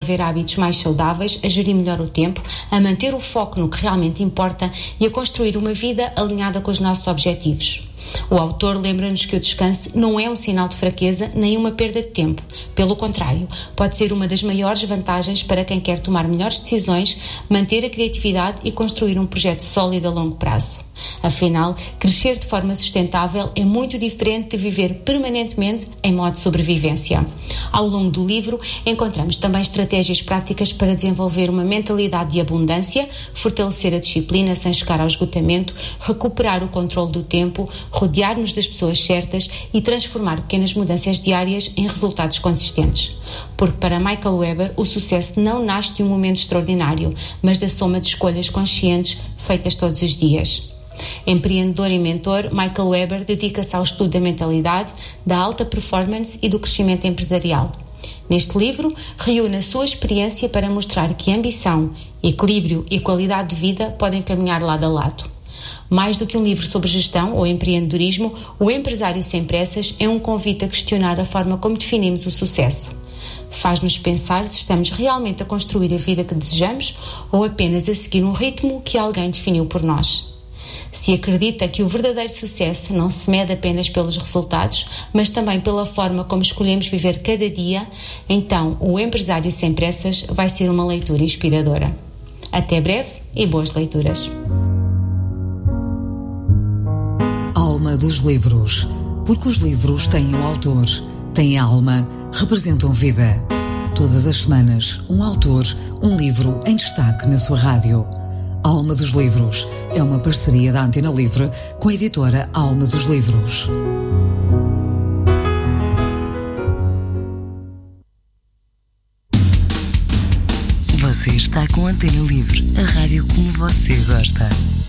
desenvolver hábitos mais saudáveis, a gerir melhor o tempo, a manter o foco no que realmente importa e a construir uma vida alinhada com os nossos objetivos. O autor lembra-nos que o descanso não é um sinal de fraqueza nem uma perda de tempo. Pelo contrário, pode ser uma das maiores vantagens para quem quer tomar melhores decisões, manter a criatividade e construir um projeto sólido a longo prazo. Afinal, crescer de forma sustentável é muito diferente de viver permanentemente em modo de sobrevivência. Ao longo do livro, encontramos também estratégias práticas para desenvolver uma mentalidade de abundância, fortalecer a disciplina sem chegar ao esgotamento, recuperar o controle do tempo, rodear-nos das pessoas certas e transformar pequenas mudanças diárias em resultados consistentes. Porque para Michael Weber, o sucesso não nasce de um momento extraordinário, mas da soma de escolhas conscientes feitas todos os dias. Empreendedor e mentor, Michael Weber dedica-se ao estudo da mentalidade, da alta performance e do crescimento empresarial. Neste livro, reúne a sua experiência para mostrar que ambição, equilíbrio e qualidade de vida podem caminhar lado a lado. Mais do que um livro sobre gestão ou empreendedorismo, O Empresário Sem Pressas é um convite a questionar a forma como definimos o sucesso. Faz-nos pensar se estamos realmente a construir a vida que desejamos ou apenas a seguir um ritmo que alguém definiu por nós. Se acredita que o verdadeiro sucesso não se mede apenas pelos resultados, mas também pela forma como escolhemos viver cada dia, então O Empresário Sem Pressas vai ser uma leitura inspiradora. Até breve e boas leituras. Alma dos livros. Porque os livros têm um autor, têm alma, representam vida. Todas as semanas, um autor, um livro em destaque na sua rádio. Alma dos Livros é uma parceria da Antena Livre com a editora Alma dos Livros. Você está com a Antena Livre, a rádio como você gosta.